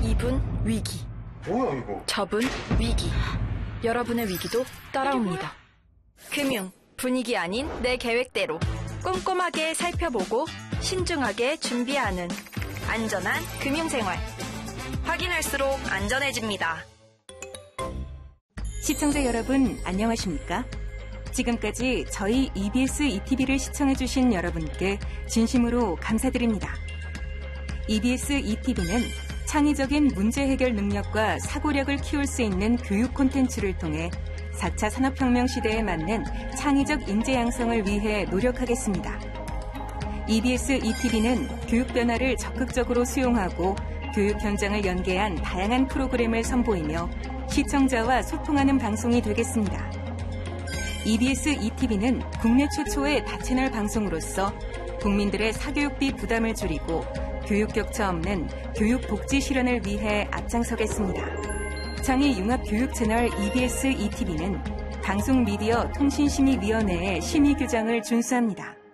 이분 위기. 뭐야 이거? 저분 위기. 여러분의 위기도 따라옵니다. 금융, 분위기 아닌 내 계획대로 꼼꼼하게 살펴보고 신중하게 준비하는 안전한 금융생활. 확인할수록 안전해집니다. 시청자 여러분, 안녕하십니까? 지금까지 저희 EBS ETV를 시청해주신 여러분께 진심으로 감사드립니다. EBS ETV는 창의적인 문제 해결 능력과 사고력을 키울 수 있는 교육 콘텐츠를 통해 4차 산업혁명 시대에 맞는 창의적 인재 양성을 위해 노력하겠습니다. EBS ETV는 교육 변화를 적극적으로 수용하고 교육 현장을 연계한 다양한 프로그램을 선보이며 시청자와 소통하는 방송이 되겠습니다. EBS ETV는 국내 최초의 다채널 방송으로서 국민들의 사교육비 부담을 줄이고 교육 격차 없는 교육 복지 실현을 위해 앞장서겠습니다. 창의융합 교육 채널 EBS ETV는 방송미디어 통신심의위원회의 심의 규정을 준수합니다.